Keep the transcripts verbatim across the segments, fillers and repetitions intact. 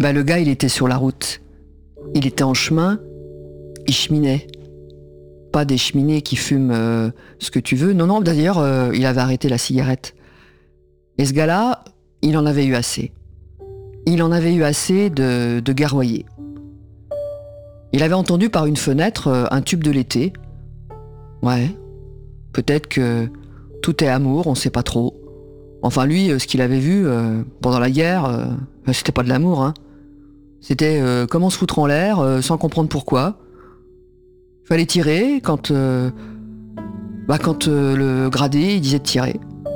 Eh ben, le gars, il était sur la route. Il était en chemin, il cheminait. Pas des cheminées qui fument euh, ce que tu veux. Non, non, d'ailleurs, euh, il avait arrêté la cigarette. Et ce gars-là, il en avait eu assez. Il en avait eu assez de, de garroyer. Il avait entendu par une fenêtre euh, un tube de l'été. Ouais, peut-être que tout est amour, on sait pas trop. Enfin, lui, euh, ce qu'il avait vu euh, pendant la guerre, euh, c'était pas de l'amour, hein. C'était euh, comment se foutre en l'air euh, sans comprendre pourquoi. Fallait tirer quand, euh, bah quand euh, le gradé il disait de tirer.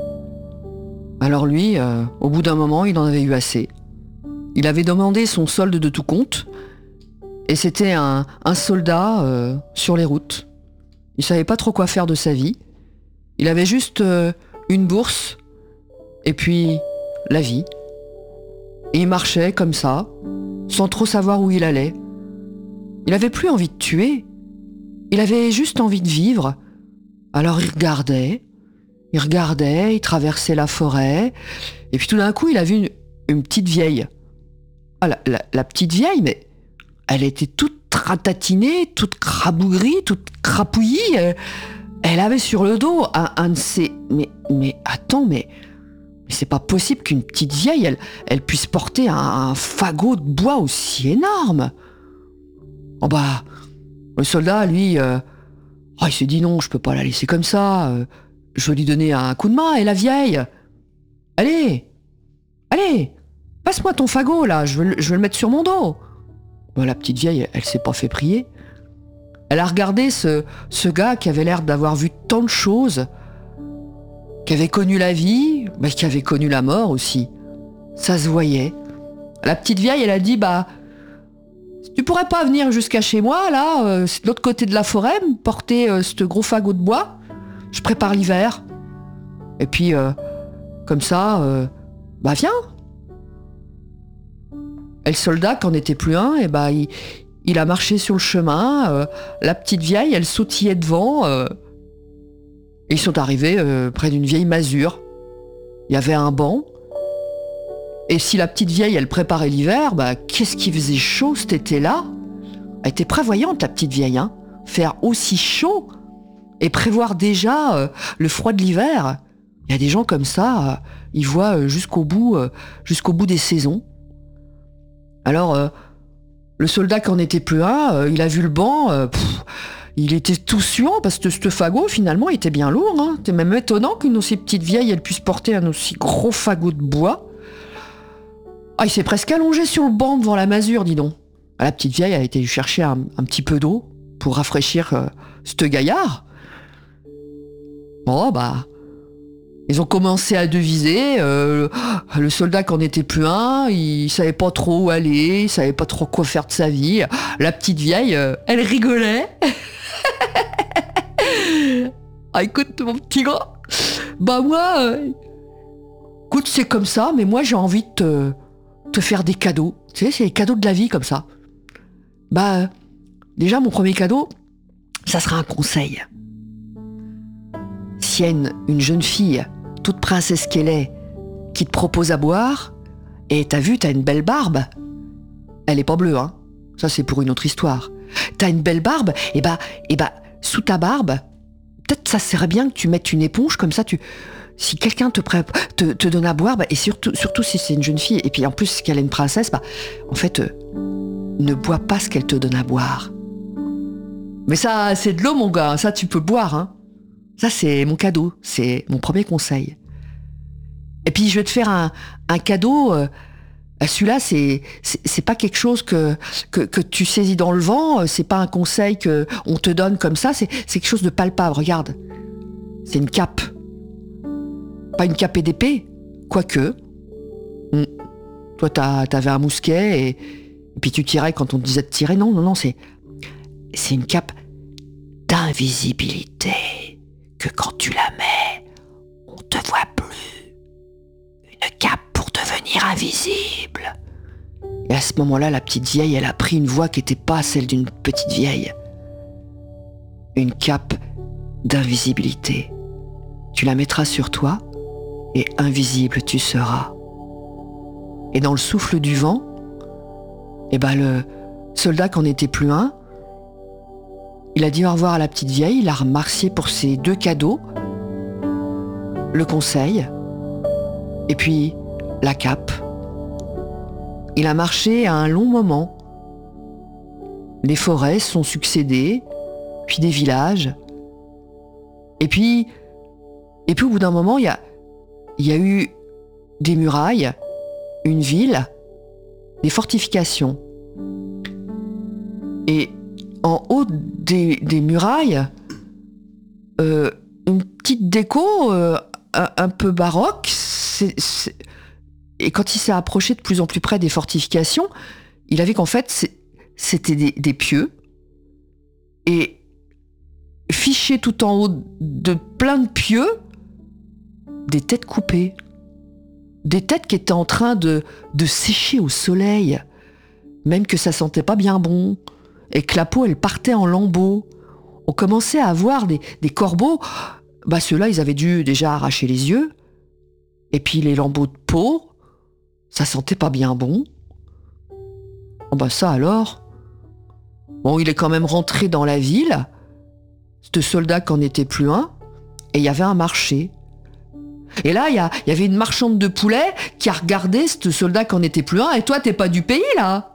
Alors lui, euh, au bout d'un moment, il en avait eu assez. Il avait demandé son solde de tout compte, et c'était un, un soldat euh, sur les routes. Il savait pas trop quoi faire de sa vie. Il avait juste euh, une bourse, et puis la vie. Et il marchait comme ça, sans trop savoir où il allait. Il avait plus envie de tuer. Il avait juste envie de vivre. Alors il regardait, il regardait, il traversait la forêt, et puis tout d'un coup, il a vu une, une petite vieille. Ah, la, la, la petite vieille, mais elle était toute ratatinée, toute crabougrie, toute crapouillie. Elle, elle avait sur le dos un, un de ces... Mais, mais attends, mais, mais c'est pas possible qu'une petite vieille, elle, elle puisse porter un, un fagot de bois aussi énorme. Oh bah... Le soldat, lui, euh, oh, il s'est dit non, je peux pas la laisser comme ça. Euh, je vais lui donner un coup de main. Et la vieille, allez, allez, passe-moi ton fagot là, je veux, le- je veux le mettre sur mon dos. Bon, la petite vieille, elle, elle s'est pas fait prier. Elle a regardé ce, ce gars qui avait l'air d'avoir vu tant de choses, qui avait connu la vie, mais qui avait connu la mort aussi. Ça se voyait. La petite vieille, elle a dit, bah... Tu pourrais pas venir jusqu'à chez moi, là, euh, c'est de l'autre côté de la forêt, me porter euh, ce gros fagot de bois. Je prépare l'hiver. Et puis, euh, comme ça, euh, bah viens. Et le soldat, qu'en était plus un, et bah il, il a marché sur le chemin. Euh, la petite vieille, elle sautillait devant. Euh, et ils sont arrivés euh, près d'une vieille masure. Il y avait un banc. Et si la petite vieille, elle préparait l'hiver, bah qu'est-ce qui faisait chaud cet été-là? Elle était prévoyante, la petite vieille, hein. Faire aussi chaud et prévoir déjà euh, le froid de l'hiver. Il y a des gens comme ça, euh, ils voient euh, jusqu'au bout, euh, jusqu'au bout des saisons. Alors, euh, le soldat qui en était plus un, euh, il a vu le banc, euh, pff, il était tout suant parce que ce fagot, finalement, il était bien lourd, hein. C'est même étonnant qu'une aussi petite vieille, elle puisse porter un aussi gros fagot de bois. Ah, il s'est presque allongé sur le banc devant la masure, dis donc. Ah, la petite vieille a été lui chercher un, un petit peu d'eau pour rafraîchir euh, ce gaillard. Bon, bah, ils ont commencé à deviser. Euh, le soldat qui en était plus un, il savait pas trop où aller, il savait pas trop quoi faire de sa vie. La petite vieille, euh, elle rigolait. Ah, écoute, mon petit gars, bah moi, euh, écoute, c'est comme ça, mais moi j'ai envie de te, te faire des cadeaux. Tu sais, c'est les cadeaux de la vie comme ça. Bah, euh, déjà, mon premier cadeau, ça sera un conseil. S'il y a une, une jeune fille, toute princesse qu'elle est, qui te propose à boire, et t'as vu, t'as une belle barbe, elle est pas bleue, hein. Ça, c'est pour une autre histoire. T'as une belle barbe, et bah, et bah, sous ta barbe, peut-être ça serait bien que tu mettes une éponge, comme ça, tu... Si quelqu'un te, pré- te, te donne à boire, bah, et surtout, surtout si c'est une jeune fille, et puis en plus qu'elle est une princesse, bah, en fait, euh, ne bois pas ce qu'elle te donne à boire. Mais ça, c'est de l'eau, mon gars, ça, tu peux boire, hein. Ça, c'est mon cadeau, c'est mon premier conseil. Et puis, je vais te faire un, un cadeau. Euh, celui-là, c'est, c'est, c'est pas quelque chose que, que, que tu saisis dans le vent, c'est pas un conseil qu'on te donne comme ça, c'est, c'est quelque chose de palpable. Regarde, c'est une cape. Pas une cape et d'épée, quoique. Hmm. Toi, t'as, t'avais un mousquet et, et puis tu tirais quand on te disait de tirer. Non, non, non, c'est, c'est une cape d'invisibilité. Que quand tu la mets, on te voit plus. Une cape pour devenir invisible. Et à ce moment-là, la petite vieille, elle a pris une voix qui n'était pas celle d'une petite vieille. Une cape d'invisibilité. Tu la mettras sur toi et invisible tu seras. Et dans le souffle du vent, Et ben le soldat qui en était plus un, il a dit au revoir à la petite vieille, il l'a remercié pour ses deux cadeaux, le conseil, et puis la cape. Il a marché à un long moment. Des forêts se sont succédées, puis des villages. Et puis, et puis au bout d'un moment, il y a, il y a eu des murailles, une ville, des fortifications. Et en haut des, des murailles, euh, une petite déco euh, un, un peu baroque. C'est, c'est... Et quand il s'est approché de plus en plus près des fortifications, il a vu qu'en fait, c'est, c'était des, des pieux. Et fichés tout en haut de plein de pieux, des têtes coupées. Des têtes qui étaient en train de, de sécher au soleil. Même que ça sentait pas bien bon. Et que la peau, elle partait en lambeaux. On commençait à voir des, des corbeaux. Bah, ceux-là, ils avaient dû déjà arracher les yeux. Et puis les lambeaux de peau, ça sentait pas bien bon. Oh bah ça alors. Bon, il est quand même rentré dans la ville. Ce soldat qu'en était plus un. Et il y avait un marché. Et là, il y, a, il y avait une marchande de poulet qui a regardé ce soldat qu'en était plus un. Et toi, t'es pas du pays, là?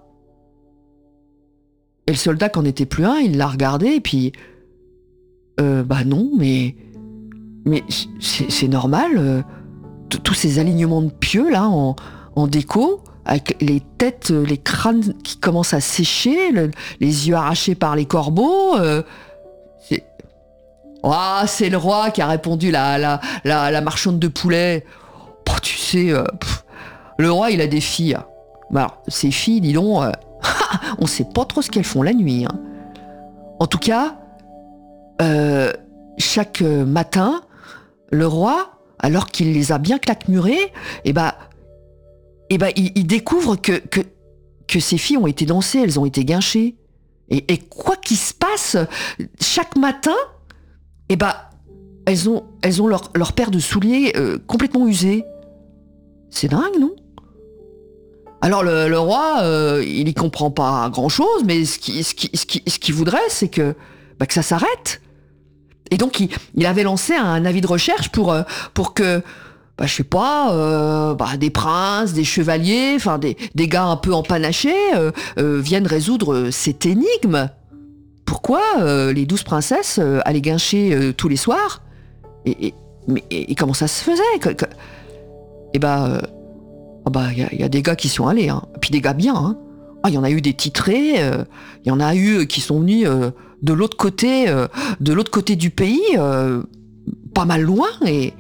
Et le soldat qu'en était plus un, il l'a regardé, et puis... Euh, bah non, mais... Mais c'est, c'est normal, euh, tous ces alignements de pieux, là, en, en déco, avec les têtes, les crânes qui commencent à sécher, le, les yeux arrachés par les corbeaux... Euh, c'est... Oh, c'est le roi qui a répondu, la, la, la, la marchande de poulet. Oh, tu sais, euh, pff, le roi, il a des filles. Bah alors, ces filles, dis donc... Euh, on sait pas trop ce qu'elles font la nuit. Hein. En tout cas, euh, chaque matin, le roi, alors qu'il les a bien claquemurées, eh ben, eh ben, il, il découvre que, que, que ces filles ont été dansées, elles ont été guinchées. Et, et quoi qu'il se passe, chaque matin, eh ben, elles ont, elles ont leur, leur paire de souliers euh, complètement usés. C'est dingue, non ? Alors le, le roi, euh, il y comprend pas grand-chose, mais ce qu'il ce qui, ce qui, ce qui voudrait, c'est que, bah, que ça s'arrête. Et donc il, il avait lancé un avis de recherche pour, euh, pour que, bah, je sais pas, euh, bah, des princes, des chevaliers, enfin des, des gars un peu empanachés euh, euh, viennent résoudre cette énigme. Pourquoi euh, les douze princesses euh, allaient guincher euh, tous les soirs et, et, mais, et, et comment ça se faisait que, que... Et bah... Euh, il bah, y, y a des gars qui sont allés, hein. Puis des gars bien. Hein. Ah, il y en a eu des titrés, il euh, y en a eu qui sont venus euh, de l'autre côté, euh, de l'autre côté du pays, euh, pas mal loin. Et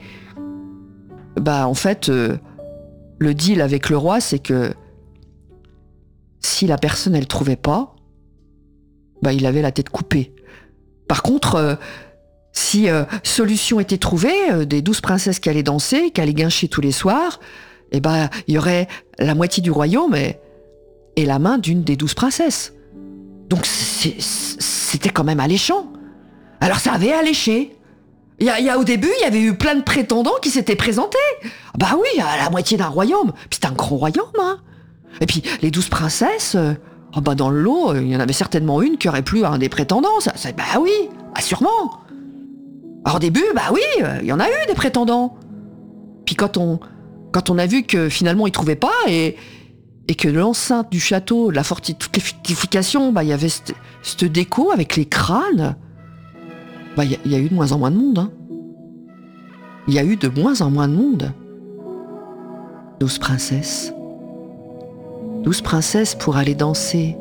bah, en fait, euh, le deal avec le roi, c'est que si la personne elle trouvait pas, bah, il avait la tête coupée. Par contre, euh, si euh, solution était trouvée, euh, des douze princesses qui allaient danser, qui allaient guincher tous les soirs, eh ben, il y aurait la moitié du royaume et, et la main d'une des douze princesses. Donc c'est, c'était quand même alléchant. Alors ça avait alléché. Il y a, il y a, au début, il y avait eu plein de prétendants qui s'étaient présentés. Bah oui, à la moitié d'un royaume. Puis c'était un grand royaume, hein. Et puis les douze princesses, euh, oh bah dans le lot, il y en avait certainement une qui aurait plu à un des prétendants. Ça, ça, bah oui, ah, sûrement. Alors au début, bah oui, il y en a eu des prétendants. Puis quand on... Quand on a vu que finalement ils trouvaient pas et, et que l'enceinte du château, la forti- toutes les fortifications, bah il y avait cette, cette déco avec les crânes, bah il y, y a eu de moins en moins de monde. Hein. Il y a eu de moins en moins de monde. Douze princesses. Douze princesses pour aller danser.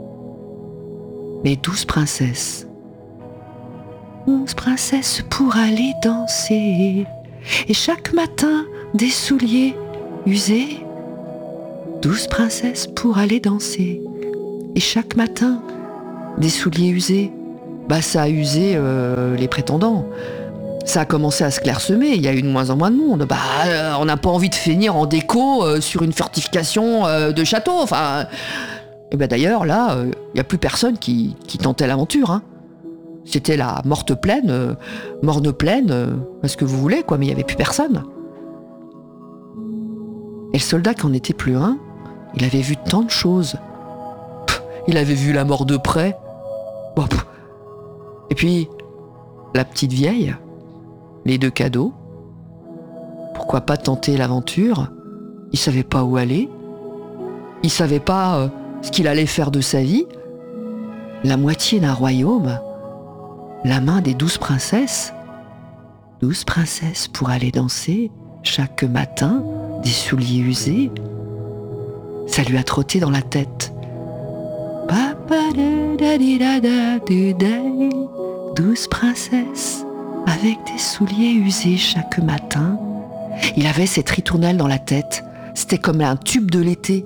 Mais douze princesses. Douze princesses pour aller danser. Et chaque matin, des souliers usés, douze princesses pour aller danser. Et chaque matin, des souliers usés. Bah ça a usé euh, les prétendants. Ça a commencé à se clairsemer, il y a eu de moins en moins de monde. Bah euh, on n'a pas envie de finir en déco euh, sur une fortification euh, de château. Enfin, et bah d'ailleurs là, il euh, n'y a plus personne qui, qui tentait l'aventure. Hein. C'était la morte pleine, euh, morne pleine, euh, ce que vous voulez, quoi, mais il n'y avait plus personne. Et le soldat qui en était plus un, il avait vu tant de choses, il avait vu la mort de près. Bon, pff. Et puis, la petite vieille, les deux cadeaux. Pourquoi pas tenter l'aventure? Il savait pas où aller. Il savait pas euh, ce qu'il allait faire de sa vie. La moitié d'un royaume, la main des douze princesses. Douze princesses pour aller danser chaque matin, des souliers usés. Ça lui a trotté dans la tête. Douze princesses avec des souliers usés chaque matin. Il avait cette ritournelle dans la tête. C'était comme un tube de l'été.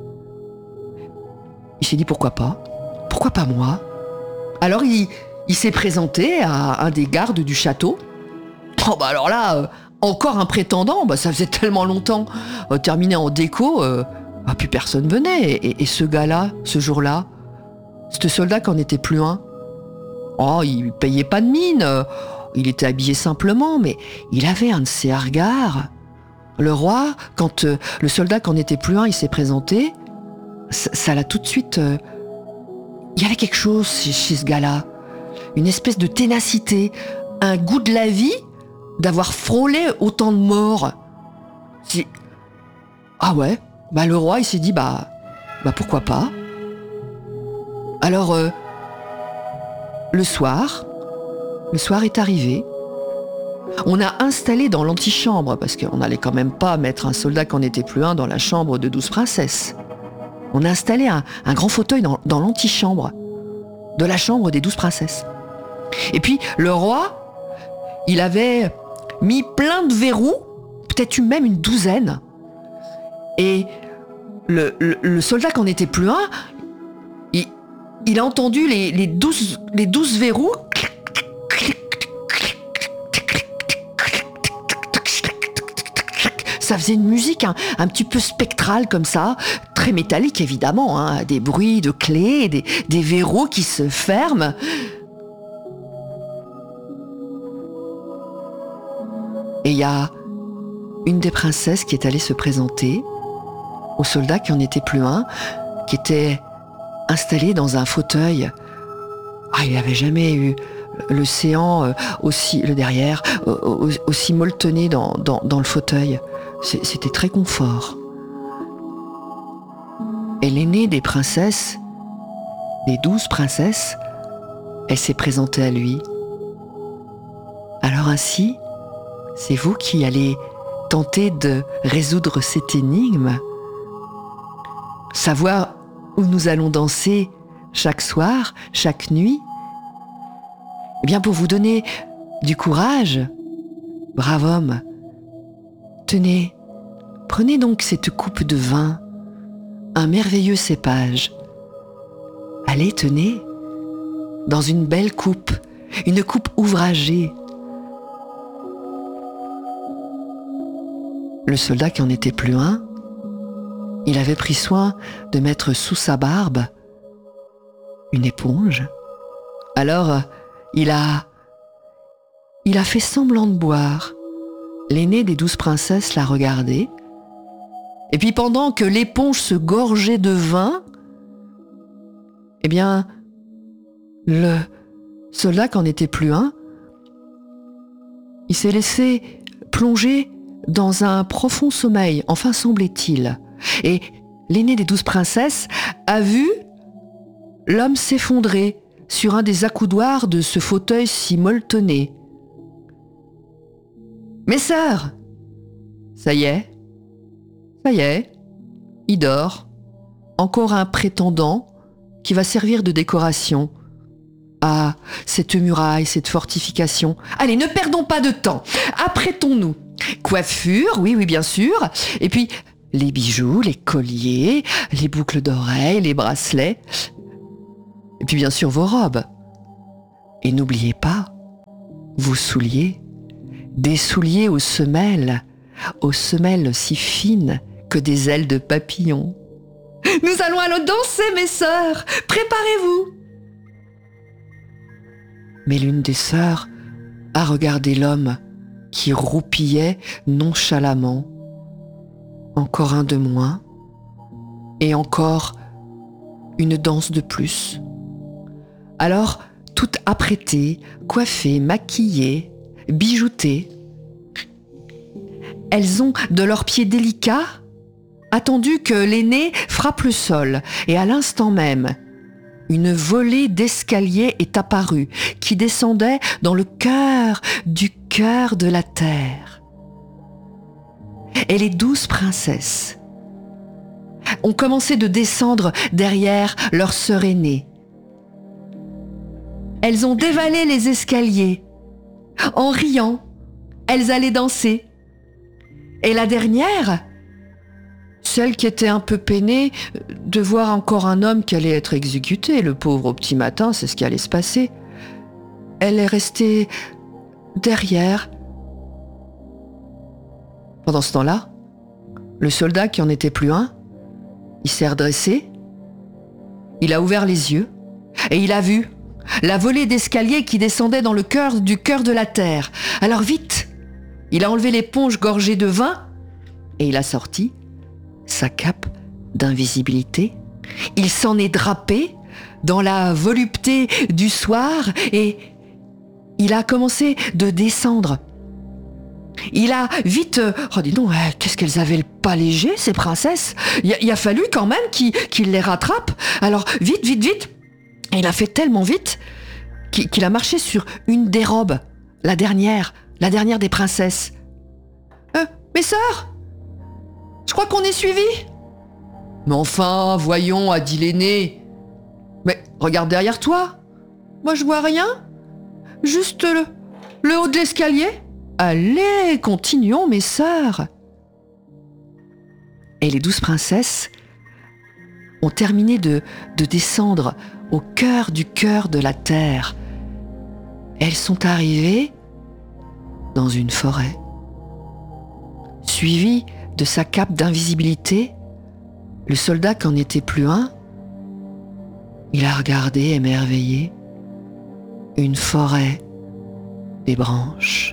Il s'est dit pourquoi pas? Pourquoi pas moi? Alors il, il s'est présenté à un des gardes du château. Oh bah alors là, euh, encore un prétendant, bah ça faisait tellement longtemps. Euh, terminé en déco, euh, bah plus personne venait. Et, et, et ce gars-là, ce jour-là, ce soldat qui en était plus un. Oh, il payait pas de mine. euh, Il était habillé simplement, mais il avait un de ses regards. Le roi, quand euh, le soldat qui en était plus un, il s'est présenté, ça, ça l'a tout de suite... Euh, il y avait quelque chose chez, chez ce gars-là. Une espèce de ténacité, un goût de la vie, d'avoir frôlé autant de morts. C'est... Ah ouais, bah le roi, il s'est dit, bah, bah pourquoi pas. Alors, euh, le soir, le soir est arrivé. On a installé dans l'antichambre, parce qu'on n'allait quand même pas mettre un soldat qui n'en était plus un dans la chambre de douze princesses. On a installé un, un grand fauteuil dans, dans l'antichambre de la chambre des douze princesses. Et puis, le roi, il avait mis plein de verrous, peut-être même une douzaine. Et le, le, le soldat qui n'en était plus un, il, il a entendu les, les, douze, les douze verrous. Ça faisait une musique un, un petit peu spectrale comme ça, très métallique évidemment, hein, des bruits de clés, des, des verrous qui se ferment. Et il y a une des princesses qui est allée se présenter au soldat qui en était plus un, qui était installé dans un fauteuil. Ah, il n'avait jamais eu l'océan aussi, le derrière, aussi molletonné dans, dans, dans le fauteuil. C'était très confort. Et l'aînée des princesses, des douze princesses, elle s'est présentée à lui. Alors ainsi, c'est vous qui allez tenter de résoudre cette énigme, savoir où nous allons danser chaque soir, chaque nuit. Eh bien, pour vous donner du courage, brave homme, tenez, prenez donc cette coupe de vin, un merveilleux cépage. Allez, tenez, dans une belle coupe, une coupe ouvragée. Le soldat qui en était plus un, il avait pris soin de mettre sous sa barbe une éponge. Alors, il a, il a fait semblant de boire. L'aînée des douze princesses l'a regardé. Et puis pendant que l'éponge se gorgeait de vin, eh bien, le soldat qui en était plus un, il s'est laissé plonger dans un profond sommeil, enfin semblait-il. Et l'aînée des douze princesses a vu l'homme s'effondrer sur un des accoudoirs de ce fauteuil si molletonné. Mes sœurs, ça y est, ça y est, il dort. Encore un prétendant qui va servir de décoration. Ah, cette muraille, cette fortification. Allez, ne perdons pas de temps. Apprêtons-nous. Coiffure, oui, oui, bien sûr. Et puis, les bijoux, les colliers, les boucles d'oreilles, les bracelets. Et puis, bien sûr, vos robes. Et n'oubliez pas, vos souliers. Des souliers aux semelles, aux semelles si fines que des ailes de papillon. Nous allons alors danser, mes sœurs. Préparez-vous. Mais l'une des sœurs a regardé l'homme qui roupillait nonchalamment. Encore un de moins, et encore une danse de plus. Alors, toutes apprêtées, coiffées, maquillées, bijoutées, elles ont, de leurs pieds délicats, attendu que l'aînée frappe le sol, et à l'instant même, une volée d'escaliers est apparue, qui descendait dans le cœur du cœur de la terre. Et les douze princesses ont commencé de descendre derrière leur sœur aînée. Elles ont dévalé les escaliers. En riant, elles allaient danser. Et la dernière, celle qui était un peu peinée de voir encore un homme qui allait être exécuté, le pauvre au petit matin, c'est ce qui allait se passer. Elle est restée derrière. Pendant ce temps-là, le soldat qui en était plus un, il s'est redressé, il a ouvert les yeux et il a vu la volée d'escaliers qui descendait dans le cœur du cœur de la terre. Alors vite, il a enlevé l'éponge gorgée de vin et il a sorti sa cape d'invisibilité. Il s'en est drapé dans la volupté du soir et il a commencé de descendre. Il a vite... Oh dis donc, qu'est-ce qu'elles avaient le pas léger, ces princesses. Il a, il a fallu quand même qu'il, qu'il les rattrape. Alors vite, vite, vite. Et il a fait tellement vite qu'il, qu'il a marché sur une des robes, la dernière, la dernière des princesses. Euh, mes sœurs, je crois qu'on est suivis. Mais enfin, voyons, a dit l'aîné. Mais regarde derrière toi. Moi, je vois rien. Juste le, le haut de l'escalier. Allez, continuons, mes sœurs. Et les douze princesses ont terminé de, de descendre au cœur du cœur de la terre. Elles sont arrivées dans une forêt. Suivi de sa cape d'invisibilité, le soldat qui en était plus un, il a regardé émerveillé une forêt des branches.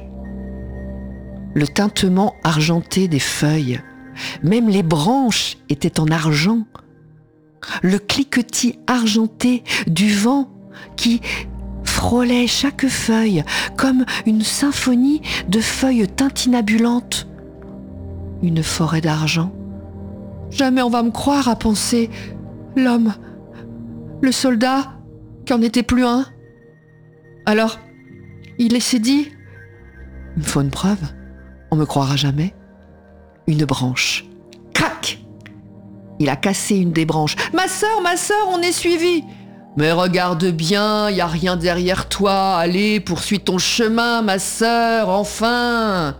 Le tintement argenté des feuilles, même les branches étaient en argent. Le cliquetis argenté du vent qui frôlait chaque feuille comme une symphonie de feuilles tintinabulantes. Une forêt d'argent. Jamais on va me croire à penser l'homme, le soldat qui en était plus un. Alors, il s'est dit, il me faut une preuve, on me croira jamais. Une branche. Crac! Il a cassé une des branches. Ma sœur, ma sœur, on est suivis. Mais regarde bien, il y a rien derrière toi. Allez, poursuis ton chemin, ma sœur, enfin.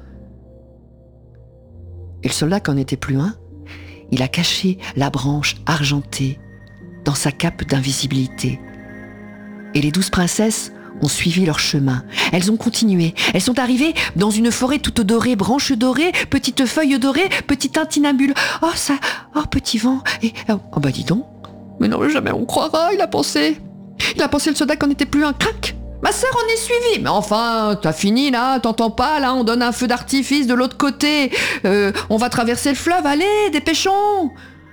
Et le soldat qui en était plus un, il a caché la branche argentée dans sa cape d'invisibilité. Et les douze princesses ont suivi leur chemin. Elles ont continué. Elles sont arrivées dans une forêt toute dorée, branches dorées, petites feuilles dorées, petit tintinabule. Oh ça, oh petit vent. Et oh bah dis donc. Mais non, jamais on croira. Il a pensé. Il a pensé le soldat qu'on n'était plus un crack. Ma sœur, on est suivi. Mais enfin, t'as fini là, t'entends pas là, on donne un feu d'artifice de l'autre côté. Euh, on va traverser le fleuve. Allez, dépêchons.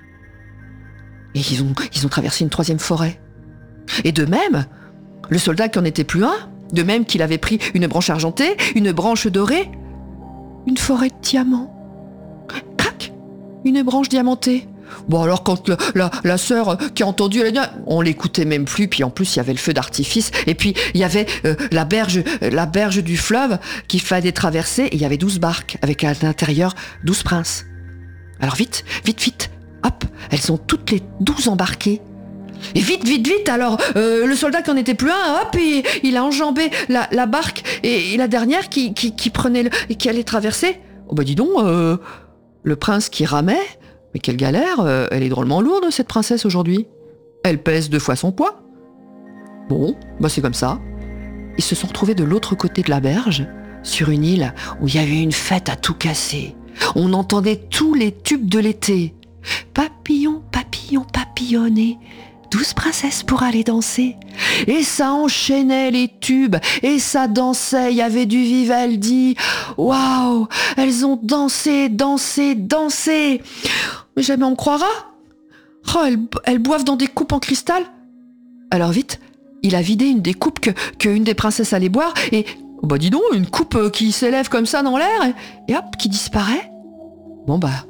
Et ils ont, ils ont traversé une troisième forêt. Et de même. Le soldat qui en était plus un, de même qu'il avait pris une branche argentée, une branche dorée, une forêt de diamants. Crac! Une branche diamantée. Bon alors quand la, la, la sœur qui a entendu, elle a dit, on l'écoutait même plus, puis en plus il y avait le feu d'artifice, et puis il y avait euh, la, berge, la berge du fleuve qu'il fallait traverser, et il y avait douze barques, avec à l'intérieur douze princes. Alors vite, vite, vite, hop, elles sont toutes les douze embarquées. Et vite, vite, vite, alors, euh, le soldat qui en était plus un, hop, et, il a enjambé la, la barque, et, et la dernière qui, qui, qui prenait, le, et qui allait traverser. Oh bah dis donc, euh, le prince qui ramait, mais quelle galère, euh, elle est drôlement lourde, cette princesse, aujourd'hui. Elle pèse deux fois son poids. Bon, bah c'est comme ça. Ils se sont retrouvés de l'autre côté de la berge, sur une île où il y avait une fête à tout casser. On entendait tous les tubes de l'été. Papillon, papillon, papillonner. Douze princesses pour aller danser. Et ça enchaînait les tubes, et ça dansait, il y avait du Vivaldi. Waouh, elles ont dansé, dansé, dansé. Mais jamais on me croira. Oh, elles, elles boivent dans des coupes en cristal. Alors vite, il a vidé une des coupes que, que une des princesses allait boire, et oh bah dis donc, une coupe qui s'élève comme ça dans l'air, et, et hop, qui disparaît. Bon bah,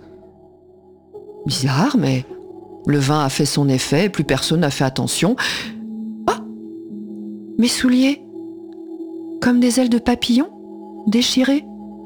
bizarre, mais le vin a fait son effet, plus personne n'a fait attention. Oh, mes souliers, comme des ailes de papillon, déchirées.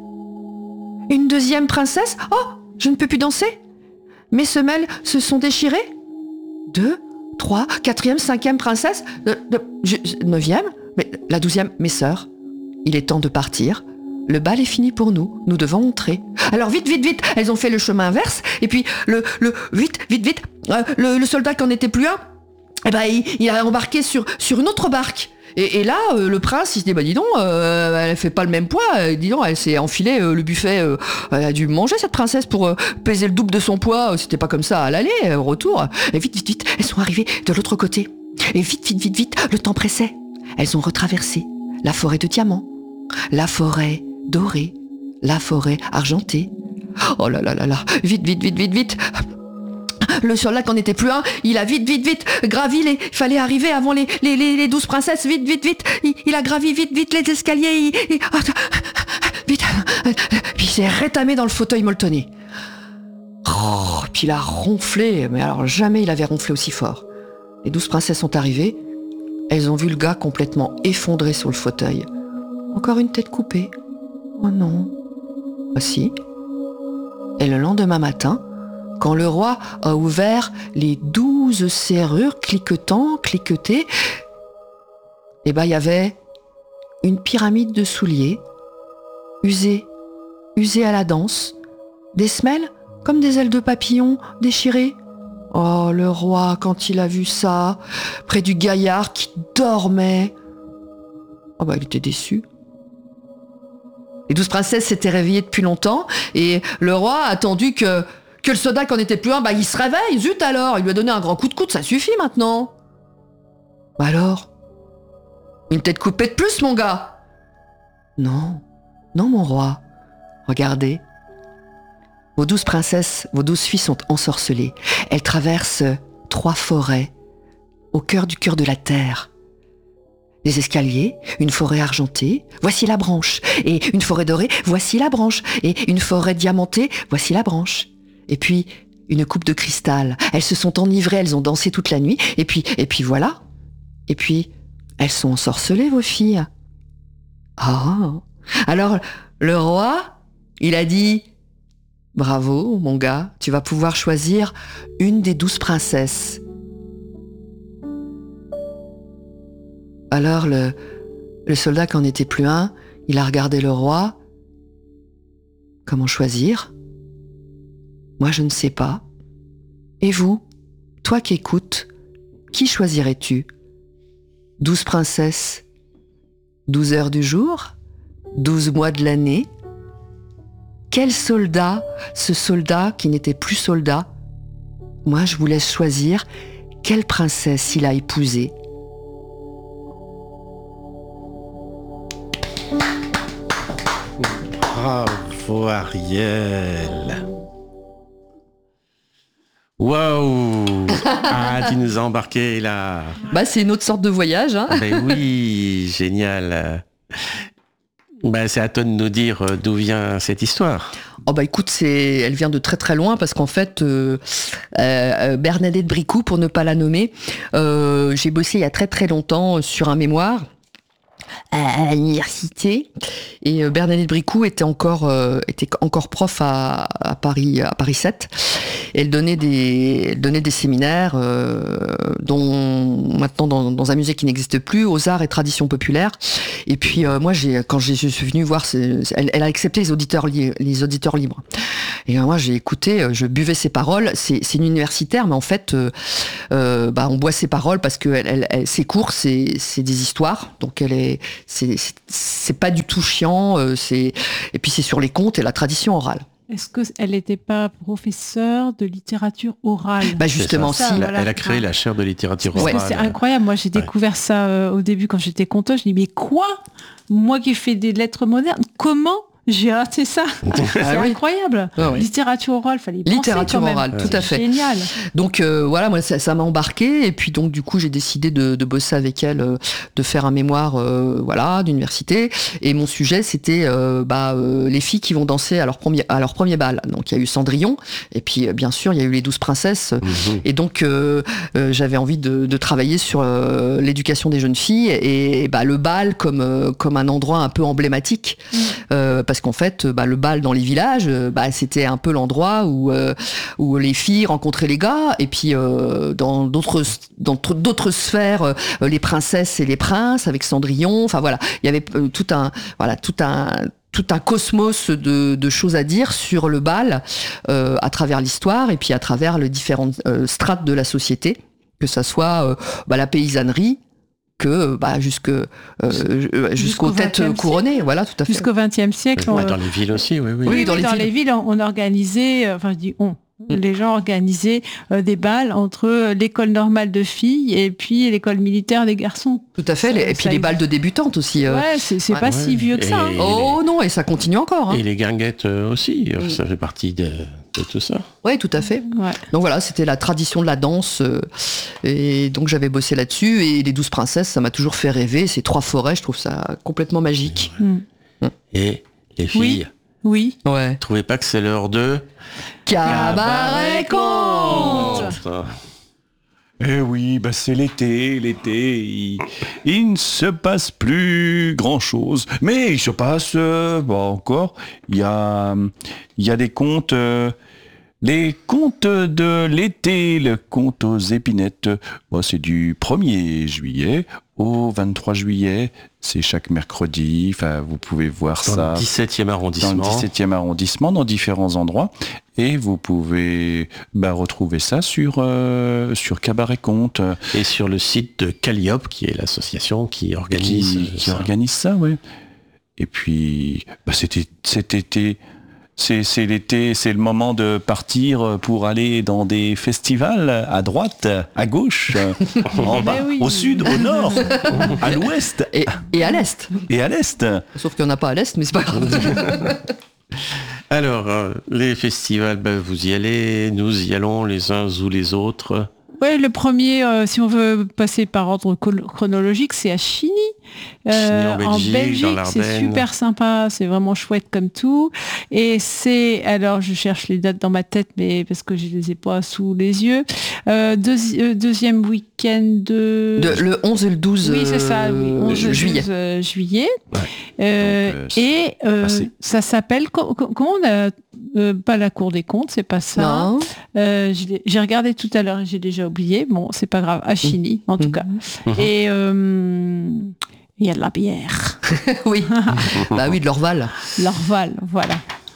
Une deuxième princesse. Oh, je ne peux plus danser. Mes semelles se sont déchirées. Deux, trois, quatrième, cinquième princesse. De, de, je, neuvième, mais la douzième, mes sœurs. Il est temps de partir. Le bal est fini pour nous. Nous devons entrer. Alors vite, vite, vite. Elles ont fait le chemin inverse. Et puis le, le, vite, vite, vite. Euh, le, le soldat qui n'en était plus un, eh ben, il, il a embarqué sur, sur une autre barque. Et, et là, euh, le prince, il se dit, bah dis donc, euh, elle fait pas le même poids, euh, dis donc, elle s'est enfilée euh, le buffet, euh, elle a dû manger cette princesse pour euh, peser le double de son poids, euh, c'était pas comme ça à l'aller, euh, au retour. Et vite, vite, vite, elles sont arrivées de l'autre côté. Et vite, vite, vite, vite, le temps pressait. Elles ont retraversé la forêt de diamants, la forêt dorée, la forêt argentée. Oh là là là là, vite, vite, vite, vite, vite. Le soldat qui n'en était plus un, il a vite, vite, vite gravi les... Il fallait arriver avant les, les, les, les douze princesses, vite, vite, vite. Il, il a gravi vite, vite les escaliers, il, il... Oh, vite. Puis il s'est rétamé dans le fauteuil molletonné. Oh, puis il a ronflé, mais alors jamais il avait ronflé aussi fort. Les douze princesses sont arrivées, elles ont vu le gars complètement effondré sur le fauteuil. Encore une tête coupée. Oh non. Ah si. Et le lendemain matin, quand le roi a ouvert les douze serrures, cliquetant, cliquetées, eh ben, il y avait une pyramide de souliers, usés, usés à la danse, des semelles comme des ailes de papillon déchirées. Oh, le roi, quand il a vu ça, près du gaillard qui dormait, oh bah, il était déçu. Les douze princesses s'étaient réveillées depuis longtemps, et le roi a attendu que que le soldat qui en était plus un, bah il se réveille, zut alors, il lui a donné un grand coup de coude, ça suffit maintenant. Bah alors, une tête coupée de plus, mon gars. Non, non mon roi, regardez. Vos douze princesses, vos douze filles sont ensorcelées. Elles traversent trois forêts, au cœur du cœur de la terre. Des escaliers, une forêt argentée, voici la branche. Et une forêt dorée, voici la branche. Et une forêt diamantée, voici la branche. Et puis, une coupe de cristal. Elles se sont enivrées, elles ont dansé toute la nuit. Et puis, et puis voilà. Et puis, elles sont ensorcelées, vos filles. Ah. Alors, le roi, il a dit, bravo, mon gars, tu vas pouvoir choisir une des douze princesses. Alors, le, le soldat qui en était plus un, il a regardé le roi. Comment choisir ? Moi, je ne sais pas. Et vous, toi qui écoutes, qui choisirais-tu ? Douze princesses, douze heures du jour, douze mois de l'année ? Quel soldat, ce soldat qui n'était plus soldat ? Moi, je vous laisse choisir quelle princesse il a épousée. Bravo, Ariel. Waouh. Ah, tu nous as embarqués là. Bah, c'est une autre sorte de voyage, hein. Ben oui, génial. Ben, c'est à toi de nous dire d'où vient cette histoire. Oh bah écoute, c'est, elle vient de très très loin parce qu'en fait, euh, euh, Bernadette Bricou, pour ne pas la nommer, euh, j'ai bossé il y a très très longtemps sur un mémoire à l'université, et euh, Bernadette Bricou était encore euh, était encore prof à, à Paris à Paris sept. Elle donnait des elle donnait des séminaires euh, dont maintenant dans, dans un musée qui n'existe plus, aux arts et traditions populaires. Et puis euh, moi j'ai quand je suis venue voir, c'est, elle, elle a accepté les auditeurs li, les auditeurs libres. Et euh, moi j'ai écouté, je buvais ses paroles. C'est, c'est une universitaire, mais en fait euh, euh, bah, on boit ses paroles parce que elle, elle, elle, ses cours c'est c'est des histoires, donc elle est C'est, c'est, c'est pas du tout chiant, euh, c'est, et puis c'est sur les contes et la tradition orale. Est-ce qu'elle n'était pas professeure de littérature orale ? Bah justement, ça, si. voilà. Elle a créé la chaire de littérature Parce orale. que c'est incroyable. Moi, j'ai découvert ouais. ça euh, au début quand j'étais conteuse. Je dis, mais quoi ? Moi qui fais des lettres modernes, comment J'ai raté ça. C'est Ah oui. incroyable. Ah oui. Littérature orale, fallait y penser Littérature quand même. orale, tout à fait. Génial. Donc euh, voilà, moi ça, ça m'a embarqué et puis donc du coup j'ai décidé de, de bosser avec elle, euh, de faire un mémoire, euh, voilà, d'université. Et mon sujet c'était euh, bah, euh, les filles qui vont danser à leur premier à leur premier bal. Donc il y a eu Cendrillon et puis euh, bien sûr il y a eu les douze princesses. Mhm. Et donc euh, euh, j'avais envie de, de travailler sur euh, l'éducation des jeunes filles et, et bah, le bal comme euh, comme un endroit un peu emblématique, Mm. euh, parce qu'en fait bah, le bal dans les villages, euh, bah, c'était un peu l'endroit où euh, où les filles rencontraient les gars, et puis euh, dans d'autres dans d'autres sphères, euh, les princesses et les princes avec Cendrillon. Enfin voilà, il y avait euh, tout un voilà tout un tout un cosmos de, de choses à dire sur le bal euh, à travers l'histoire et puis à travers les différentes euh, strates de la société, que ça soit euh, bah, la paysannerie que bah, jusque euh, jusqu'aux Jusqu'au têtes vingtième couronnées, siècle. voilà, tout à fait. Jusqu'au vingtième siècle, Ouais, on, dans les villes aussi, oui, oui. Oui, oui, dans oui, les dans villes. les villes, on, on organisait, euh, enfin je dis on, Mm. les gens organisaient euh, des balles entre l'école normale de filles et puis l'école militaire des garçons. Tout à fait, les- Ça- et puis ça les existe. balles de débutantes aussi. euh. Ouais, c'est c'est ouais. pas Ouais. si vieux que ça. hein. Et- Oh non, et ça continue encore. Hein. Et les guinguettes euh, aussi, euh, Mm. ça fait partie de, de tout ça. Oui, tout à fait. Ouais. Donc voilà, c'était la tradition de la danse. euh, et donc j'avais bossé là-dessus. Et les douze princesses, ça m'a toujours fait rêver. Ces trois forêts, je trouve ça complètement magique. Mm. Et les filles, Oui. Ouais. ne trouvez pas que c'est l'heure de... Cabaret conte. Eh oui, bah c'est l'été, l'été, il, il ne se passe plus grand-chose. Mais il se passe, euh, bah encore, il y a, il y a des contes, euh, les contes de l'été, le conte aux épinettes. Bon, c'est du premier juillet au vingt-trois juillet, c'est chaque mercredi, enfin vous pouvez voir Dans ça le dix-septième dans arrondissement. le dix-septième arrondissement, dans différents endroits. Et vous pouvez bah, retrouver ça sur, euh, sur Cabaret Conte, Et sur le site de Calliope, qui est l'association qui qui, organise euh, qui ça. organise ça, ouais. Et puis, bah, c'était, cet été, c'est, c'est l'été, c'est le moment de partir pour aller dans des festivals à droite, à gauche, en bas, oui. au sud, au nord, à l'ouest Et, et à l'est. et à l'est. Sauf qu'il n'y en a pas à l'est, mais c'est pas grave. Alors, euh, les festivals, ben, vous y allez, nous y allons les uns ou les autres. Ouais, le premier, euh, si on veut passer par ordre col- chronologique, c'est à Chigny. Chigny en Belgique, dans c'est l'Ardenne. super sympa, c'est vraiment chouette comme tout. Et c'est, alors je cherche les dates dans ma tête, mais parce que je les ai pas sous les yeux. Euh, deuxi- euh, deuxième week-end de... De- le onze et le douze Oui, c'est ça, oui, euh, onze, juillet. douze, euh, juillet. Ouais. Euh, Donc, euh, c'est et euh, passé. ça s'appelle, co- co- comment on a, euh, pas la Cour des comptes, c'est pas ça. Non. Euh, je l'ai- j'ai regardé tout à l'heure et j'ai déjà oublié. Bon, c'est pas grave. À Chigny, en tout Mhm. cas. Mhm. Et euh, il y a de la bière. Oui. Bah oui, de l'Orval. L'Orval, voilà.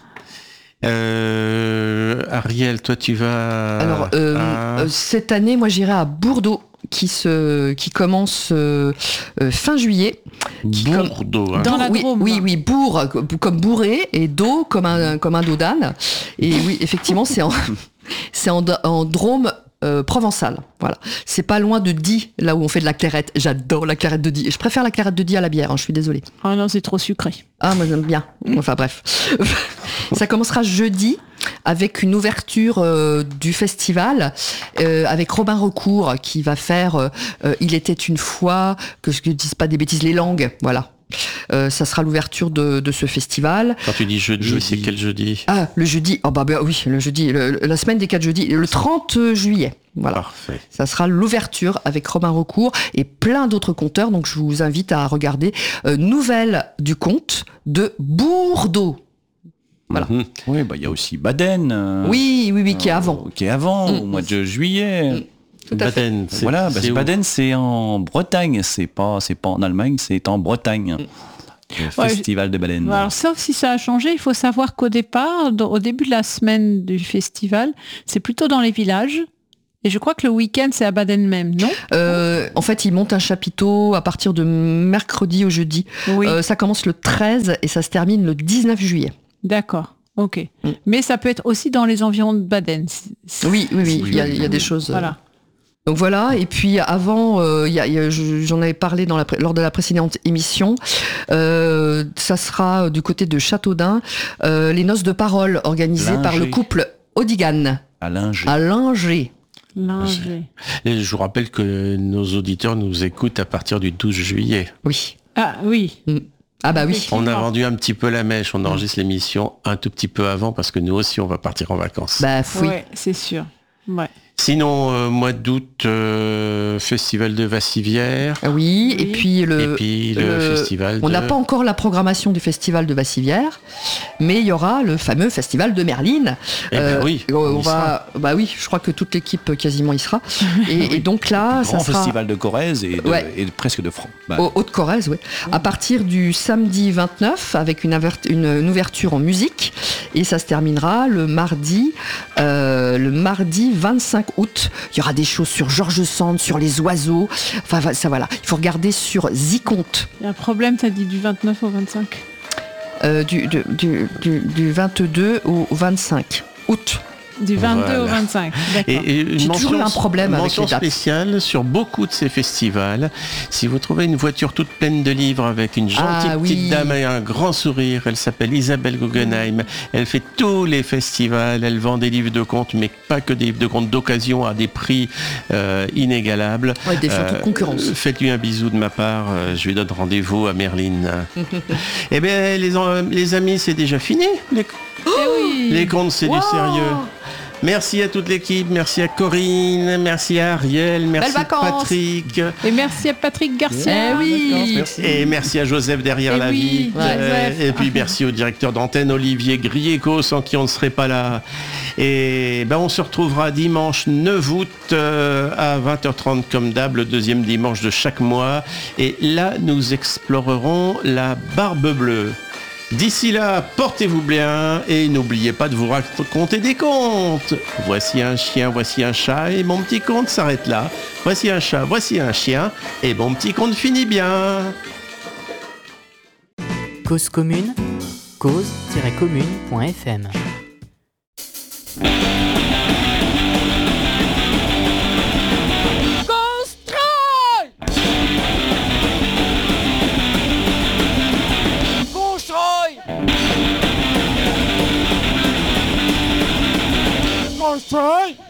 Euh, Ariel, toi tu vas... Alors, euh, à- euh, cette année, moi, j'irai à Bourdeaux, qui, se, qui commence euh, euh, fin juillet. qui comme- Bordeaux. hein. Dans la oui, Drôme. oui, oui, bourg comme bourré et dos comme un, comme un dos d'âne. Et oui, effectivement, c'est en, c'est en, en Drôme euh, provençal. Voilà. C'est pas loin de Die, là où on fait de la clairette. J'adore la clairette de Die. Je préfère la clairette de Die à la bière, hein, je suis désolée. Ah non, c'est trop sucré. Ah, moi j'aime bien. Enfin bref. Ça commencera jeudi avec une ouverture euh, du festival euh, avec Robin Recourt qui va faire euh, euh, Il était une fois, que je ne dise pas des bêtises, les langues. Voilà. Euh, ça sera l'ouverture de, de ce festival. Quand tu dis jeudi, Jeudi. c'est quel jeudi? Ah, le jeudi. Oh bah, bah oui, le jeudi. le- la semaine des quatre jeudis. Le trente juillet. Voilà. Parfait. Ça sera l'ouverture avec Robin Recourt et plein d'autres conteurs. Donc je vous invite à regarder euh, Nouvelles du conte de Bourdeaux. Voilà. Mhm. Oui, bah il y a aussi Baden. euh, Oui, oui, oui, qui est avant. euh, Qui est avant, Mm. au mois de juillet. Mm. Tout à fait. Baden, c'est Voilà, bah, c'est où? Baden, c'est en Bretagne, c'est pas, c'est pas en Allemagne, c'est en Bretagne. Le Ouais, festival de Baden. Alors, sauf si ça a changé, il faut savoir qu'au départ, dans- au début de la semaine du festival, c'est plutôt dans les villages. Et je crois que le week-end, c'est à Baden même, non? Euh, en fait, ils montent un chapiteau à partir de mercredi au jeudi. Oui, Euh, ça commence le treize et ça se termine le dix-neuf juillet. d'accord. Ok. Mm. Mais ça peut être aussi dans les environs de Baden. si- si- Oui, oui, oui. Oui, Il y a, oui, il y a des oui. choses. euh, Voilà. Donc voilà, et puis avant, euh, y a, y a, j'en avais parlé dans la, lors de la précédente émission, euh, ça sera du côté de Châteaudun, euh, les noces de parole organisées Linger. par le couple Odigan À Linger. à Linger. Linger. Et je vous rappelle que nos auditeurs nous écoutent à partir du douze juillet. Oui. Ah oui. Ah bah oui. On a vendu un petit peu la mèche, on enregistre l'émission un tout petit peu avant parce que nous aussi on va partir en vacances. Bah oui. Ouais, c'est sûr. Ouais. Sinon, euh, mois d'août, euh, festival de Vassivière. Ah oui, Oui. et puis le... Et puis le, le- festival On de... n'a pas encore la programmation du festival de Vassivière, mais il y aura le fameux festival de Merline. Eh ben oui, on, on y va, bah oui, je crois que toute l'équipe quasiment y sera. Et, et donc là, ça Grand sera festival de Corrèze et, de- Ouais. et de- presque de France. Bah, au Haute-Corrèze, oui. À partir du samedi vingt-neuf, avec une, avert- une, une ouverture en musique, et ça se terminera le mardi, euh, le mardi vingt-cinq août. Il y aura des choses sur Georges Sand, sur les oiseaux. Enfin, ça voilà. Il faut regarder sur Ziconte. Il y a un problème, t'as dit du vingt-neuf au vingt-cinq. Euh, du, du, du, du, du vingt-deux au vingt-cinq août. Du vingt-deux Voilà. au vingt-cinq. D'accord. Et, et une J'ai toujours eu un problème avec mention les dates. spéciale sur beaucoup de ces festivals. Si vous trouvez une voiture toute pleine de livres avec une gentille Ah, petite oui. dame et un grand sourire, elle s'appelle Isabelle Guggenheim. Elle fait tous les festivals, elle vend des livres de contes, mais pas que des livres de contes d'occasion à des prix euh, inégalables. Ouais, des photos de Euh, concurrence. euh, Faites-lui un bisou de ma part, euh, je lui donne rendez-vous à Merline. Eh bien, les, en- les amis, c'est déjà fini. Les, Eh oui. les contes, c'est Wow. du sérieux. Merci à toute l'équipe, merci à Corinne, merci à Ariel, merci à vacances. Patrick, Et merci à Patrick Garcia. Eh oui. merci. et merci à Joseph derrière Eh la oui, vie. Joseph. Et puis merci au directeur d'antenne Olivier Grieco, sans qui on ne serait pas là. Et ben on se retrouvera dimanche neuf août euh, à vingt heures trente comme d'hab, le deuxième dimanche de chaque mois. Et là, nous explorerons la Barbe Bleue. D'ici là, portez-vous bien et n'oubliez pas de vous raconter des contes. Voici un chien, voici un chat et mon petit conte s'arrête là. Voici un chat, voici un chien et mon petit conte finit bien. Cause commune, cause tiret commune point f m. Construy